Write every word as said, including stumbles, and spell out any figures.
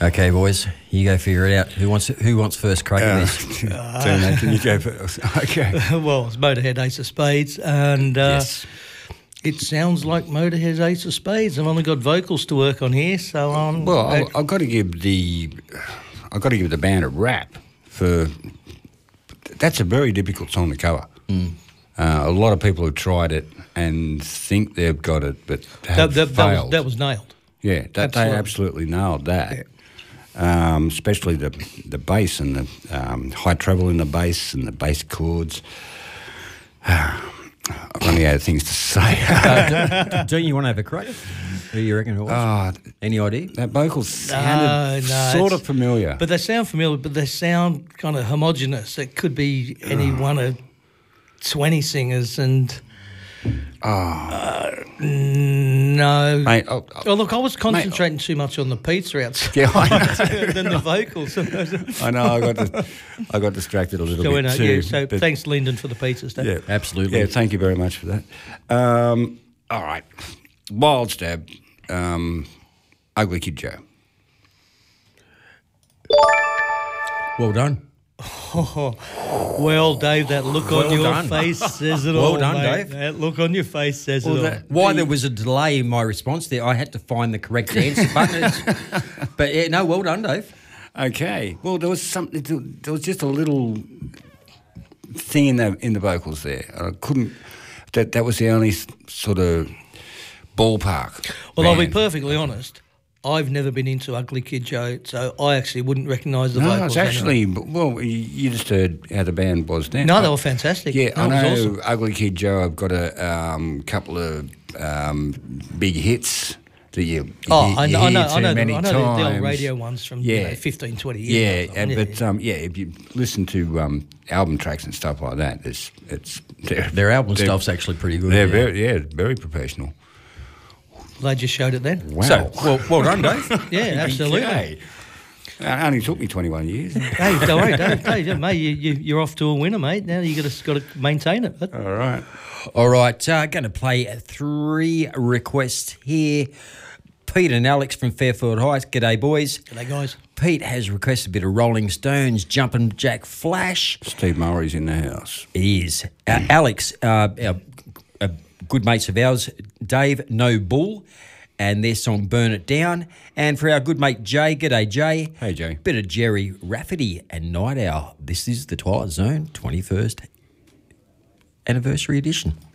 Okay, boys, you go figure it out. Who wants who wants first crack at this? Uh, Tino, can you go first? Okay. Well, it's Motorhead Ace of Spades, and uh, Yes. it sounds like Motorhead's Ace of Spades. I've only got vocals to work on here, so um. Well, I, I've got to give the I've got to give the band a rap for that's a very difficult song to cover. Mm. Uh, a lot of people have tried it and think they've got it, but have that, that, that, failed. was, that was nailed. Yeah, that, Absolutely. they absolutely nailed that. Um, especially the the bass and the um, high treble in the bass and the bass chords. I've only had things to say. uh, don't, don't you want to have a crack? Who you reckon it was? Oh, Any idea? that vocal sounded no, sort it's- of familiar. But they sound familiar, but they sound kind of homogenous. It could be any one of twenty singers, and uh, no. Mate, oh, oh, Oh, look, I was concentrating too much on the pizza outside yeah, I know. than the vocals. I know. I got dis- I got distracted a little So, bit uh, too. yeah, so but- thanks, Lyndon, for the pizza stuff. Yeah, Absolutely. Yeah, thank you very much for that. Um, all right, Wild Stab, um, Ugly Kid Joe. Well done. Oh, well, Dave, that look Well on your done. face says it Well all. done, mate. Dave. That look on your face says Well, it all. that- Why The- there was a delay in my response there, I had to find the correct answer button. But yeah, no, well done, Dave. Okay. Well, there was something. There was just a little thing in the in the vocals there. I couldn't. That that was the only s- sort of ballpark. Well, I'll be band. perfectly honest. I've never been into Ugly Kid Joe, so I actually wouldn't recognise the No, vocals. it's anyway. actually well. You you just heard how the band was now. No, they were fantastic. Yeah, No, I it know. was awesome. Ugly Kid Joe. I've got a um, couple of um, big hits that you. you Oh, hear, I you know, I hear know, too I know, the, many I know the, the old times. radio ones from you Yeah. know, fifteen, twenty Yeah, years. ago. and, but um, yeah, if you listen to um, album tracks and stuff like that, it's it's they're, Their album they're- stuff's actually pretty good. They're yeah. very yeah, very professional. They just showed it then. Wow. So, well, well done, Dave. Yeah, absolutely. Okay. It only took me twenty-one years. Hey, don't worry, Dave. Dave, mate, you, you, you're off to a winner, mate. Now you got to got to maintain it. All right. All right, uh, going to play three requests here. Pete and Alex from Fairfield Heights. G'day, boys. G'day, guys. Pete has requested a bit of Rolling Stones, Jumpin' Jack Flash. Steve Murray's in the house. He is. Uh, Alex, uh, our uh, good mates of ours, Dave No Bull, and their song Burn It Down. And for our good mate Jay, g'day Jay. Hey, Jay. Bit of Jerry Rafferty and Night Owl. This is the Twilight Zone twenty-first anniversary edition.